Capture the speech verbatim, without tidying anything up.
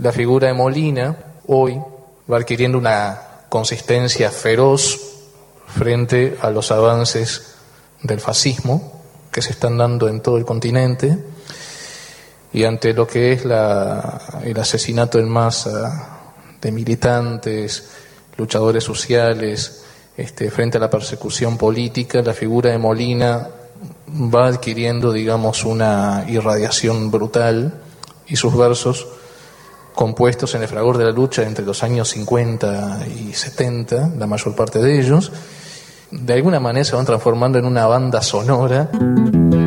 La figura de Molina hoy va adquiriendo una consistencia feroz frente a los avances del fascismo que se están dando en todo el continente y ante lo que es la, el asesinato en masa de militantes, luchadores sociales, este, frente a la persecución política. La figura de Molina va adquiriendo, digamos, una irradiación brutal, y sus versos, compuestos en el fragor de la lucha entre los años cincuenta y setenta, la mayor parte de ellos, de alguna manera se van transformando en una banda sonora